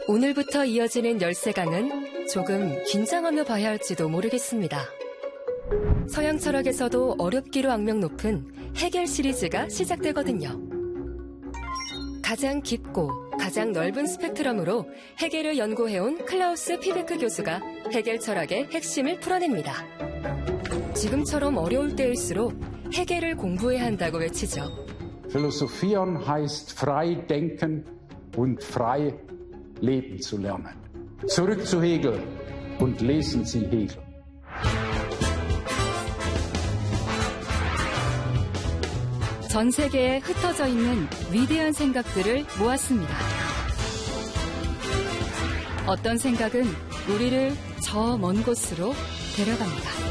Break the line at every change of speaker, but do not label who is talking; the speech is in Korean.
오늘부터 이어지는 열세강은 조금 긴장하며 봐야 할지도 모르겠습니다. 서양 철학에서도 어렵기로 악명 높은 헤겔 시리즈가 시작되거든요. 가장 깊고 가장 넓은 스펙트럼으로 헤겔을 연구해온 클라우스 피베크 교수가 헤겔 철학의 핵심을 풀어냅니다. 지금처럼 어려울 때일수록 헤겔을 공부해야 한다고 외치죠.
Philosophieren heißt frei denken und frei leben zu lernen. Zurück zu Hegel und lesen Sie Hegel.
전 세계에 흩어져 있는 위대한 생각들을 모았습니다. 어떤 생각은 우리를 저 먼 곳으로 데려갑니다.